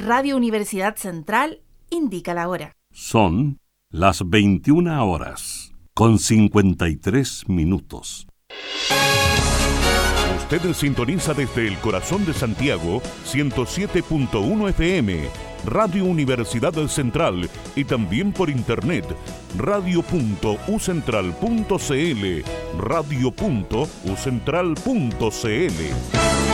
Radio Universidad Central indica la hora. Son las 21 horas, con 53 minutos. Usted sintoniza desde el corazón de Santiago, 107.1 FM, Radio Universidad Central, y también por internet, radio.ucentral.cl, radio.ucentral.cl.